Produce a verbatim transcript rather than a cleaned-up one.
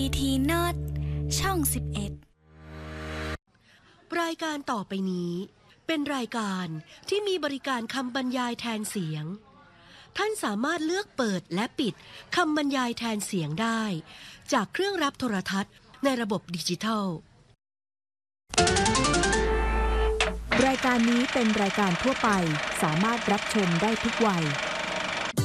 ที Not ช่องสิบเอ็ดรายการต่อไปนี้เป็นรายการที่มีบริการคำบรรยายแทนเสียงท่านสามารถเลือกเปิดและปิดคำบรรยายแทนเสียงได้จากเครื่องรับโทรทัศน์ในระบบดิจิทัลรายการนี้เป็นรายการทั่วไปสามารถรับชมได้ทุกวัย